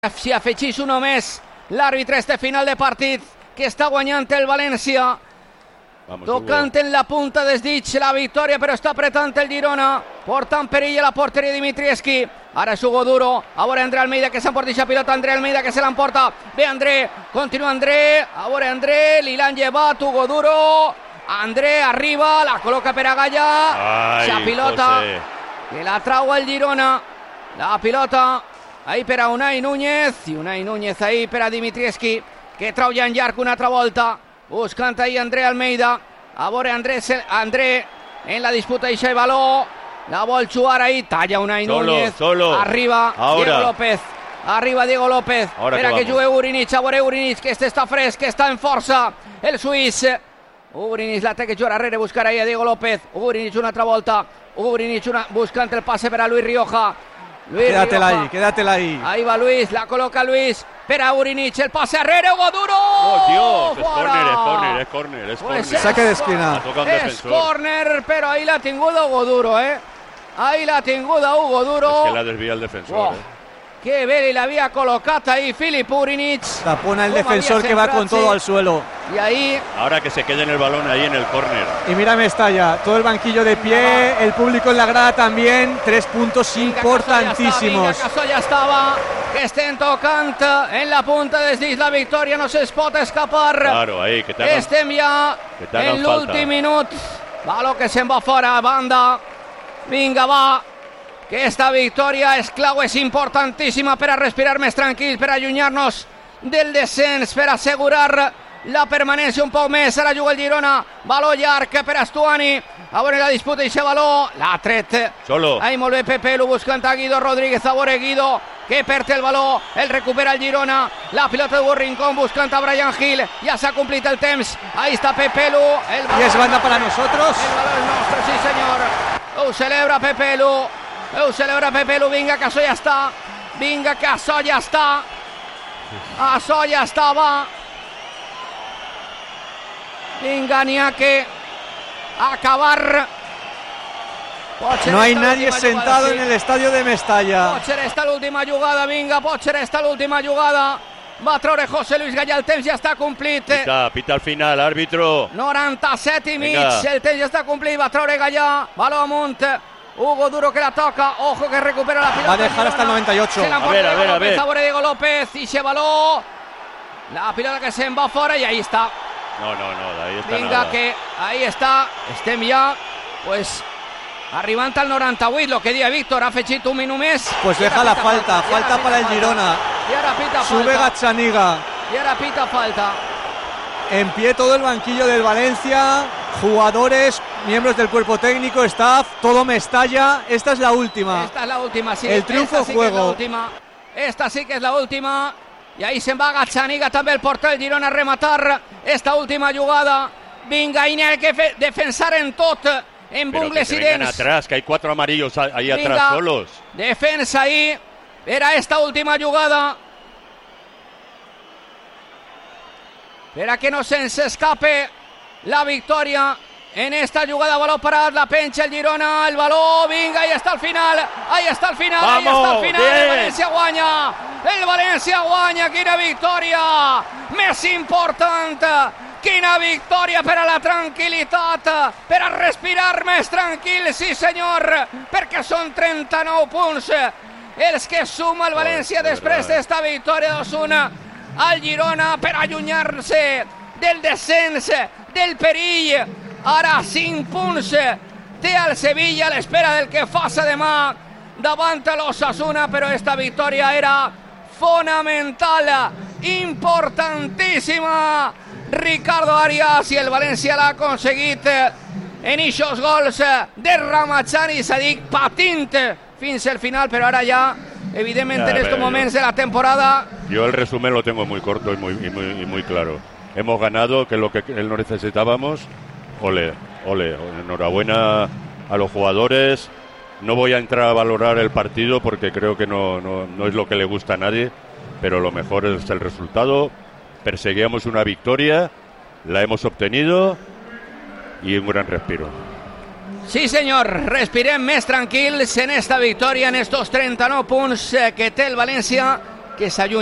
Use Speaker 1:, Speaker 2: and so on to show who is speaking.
Speaker 1: Si afegeix un més l'àrbitre este final de partit que està guanyant el València. Tocant en la punta des dits la victòria, però està apretant el Girona, portant perill a la porteria Dimitrievski. Ara és Hugo Duro, a veure André Almeida que s'emporta la pilota, André Almeida que se l'emporta, ve André, continua André, a veure André, li l'han llevat Hugo Duro, André arriba, la col·loca per a Gaya, la pilota que la trau el Girona, la pilota ahí per a Unai Núñez, i Unai Núñez ahí per a Dimitrievski, que trau ja en llarg una altra volta, buscant ahí André Almeida, a veure André en la disputa i el baló, la vol jugar ahí, talla Unai Núñez, arriba Diego López, espera que jugui Urinic, a veure Urinic, que este està fresc, que està en força, el suís, Urinic la té que jugar darrere, buscar ahí a Diego López, Urinic una altra volta, Urinic buscant el passe per a Luis Rioja,
Speaker 2: Quédatela ahí.
Speaker 1: Ahí va Luis, la coloca Luis. Espera Urinic, el pase arrere, Hugo Duro.
Speaker 3: ¡Oh, Dios! Es córner.
Speaker 1: Pues
Speaker 2: saque de esquina.
Speaker 1: Es córner, pero ahí la tinguda Hugo Duro, Ahí la tinguda Hugo Duro.
Speaker 3: Es que la desvía el defensor,
Speaker 1: Que bé l'havia col·locat ahí Filip Urinic.
Speaker 2: Tapona el defensor que va con todo al suelo.
Speaker 1: Y ahí...
Speaker 3: Ahora que se quede en el balón ahí en el córner.
Speaker 2: Y mira Mestalla, todo el banquillo de pie, el público en la grada también, 3 puntos importantísimos.
Speaker 1: Vinga, ja estava, que estem tocant en la punta des dins la victòria, no se'ls pot escapar.
Speaker 3: Claro, ahí, que te
Speaker 1: estem ja en l'últim minut. Baló que se'n va fora, banda. Vinga, va. Que esta victòria és clau, és importantíssima per a respirar més tranquils, per a allunyar-nos del descens, per a assegurar la permanència un poc més. Ara juga el Girona, baló llarg per a Stuani, a veure la disputa i aquest baló, l'ha tret. Ahí molt bé Pepelu buscant a Guido Rodríguez, a veure Guido que perd el baló, el recupera el Girona, la pilota de Rincón buscant a Brian Hill, ja s'ha complit el temps, ahí està Pepelu,
Speaker 2: y es banda para nosotros.
Speaker 1: El baló és nostre, sí senyor, ho celebra Pepelu, vinga que això ja està, això ja està, va, vinga, n'hi ha que acabar.
Speaker 2: No hay nadie sentado en el estadio de Mestalla.
Speaker 1: Pot ser esta l'última jugada, vinga, va treure José Luis Gaya, el temps ja està complit.
Speaker 3: Pita al final, árbitro.
Speaker 1: 97 i mig, el temps ja està complit, va treure Gaya, baló amunt, Hugo Duro que la toca, ojo que recupera la pilota.
Speaker 2: Va a dejar hasta el 98.
Speaker 3: A ver.
Speaker 1: A veure Diego López y se baló, la pilota que se'n va fora i ahí està.
Speaker 3: No, ahí está.
Speaker 1: Vinga,
Speaker 3: nada.
Speaker 1: que ahí està, estem ja, pues, arribant al 98, lo que dia Víctor, ha afegit un minut més.
Speaker 2: Pues deja la falta para el Girona.
Speaker 1: Y ahora pita
Speaker 2: Sube
Speaker 1: falta.
Speaker 2: Gazzaniga.
Speaker 1: Y ahora pita falta.
Speaker 2: En pie todo el banquillo del Valencia, jugadores, miembros del cuerpo técnico, staff, todo Mestalla. Esta es la última.
Speaker 1: Sí.
Speaker 2: El triunfo juego.
Speaker 1: Esta sí que és l'última. I ahí se'n va Gazzaniga, també el porter del Girona a rematar esta última jugada. Vinga, i n'hi ha que defensar en tot, en bungles i dents.
Speaker 3: Atrás, que hay 4 amarillos ahí atrás solos.
Speaker 1: Defensa ahí. Era esta última jugada. Para que no se escape la victoria en esta jugada. Baló parat, la pencha el Girona, el baló, vinga, ahí está el final.
Speaker 3: Vamos,
Speaker 1: el València guanya, quina victòria més important, quina victòria per a la tranquil·litat, per a respirar més tranquil, sí senyor, perquè són 39 punts els que suma el València després d'esta victòria 2-1 al Girona per allunyar-se del descens, del perill. Ara 5 punts té el Sevilla a l'espera del que faça demà davant l'Osasuna, però esta victòria era fonamental, importantíssima. Ricardo Arias, i el València l'ha aconseguit en eixos gols de Ramazani, s'ha dit patint fins al final, però ara ja evidentemente en estos momentos de la temporada.
Speaker 3: Yo el resumen lo tengo muy corto y muy claro. Hemos ganado, que es lo que no necesitábamos. Ole, enhorabuena a los jugadores. No voy a entrar a valorar el partido porque creo que no es lo que le gusta a nadie, pero lo mejor es el resultado. Perseguíamos una victoria, la hemos obtenido y un gran respiro.
Speaker 1: Sí senyor, respirem més tranquils en esta victòria, en estos 39 punts que té el València, que se